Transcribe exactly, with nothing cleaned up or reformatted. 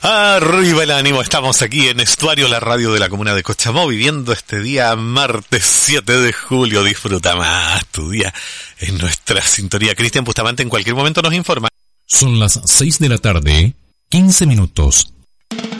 Arriba el ánimo, estamos aquí en Estuario, la radio de la comuna de Cochamó, viviendo este día martes siete de julio. Disfruta más tu día en nuestra sintonía. Cristian Bustamante en cualquier momento nos informa. Son las seis de la tarde, quince minutos.